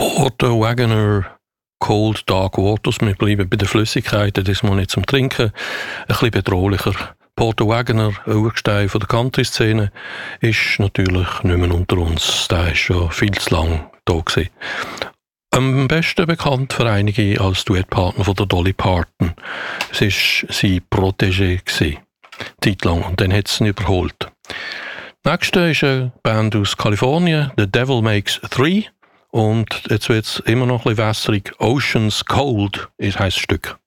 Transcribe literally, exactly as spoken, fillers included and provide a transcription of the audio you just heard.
Porter Wagoner Cold Dark Waters. Wir bleiben bei den Flüssigkeiten, das muss nicht zum Trinken. Ein bisschen bedrohlicher. Porter Wagoner, ein Urgestein von der Country-Szene, ist natürlich nicht mehr unter uns. Der ist schon viel zu lang da gewesen. Am besten bekannt für einige als Duettpartner von der Dolly Parton. Es war sein Protégé gewesen, zeitlang, und dann hat es ihn überholt. Nächste ist eine Band aus Kalifornien, The Devil Makes Three. Und jetzt wird es immer noch ein bisschen wässrig. Ocean's Cold ist heisst das Stück.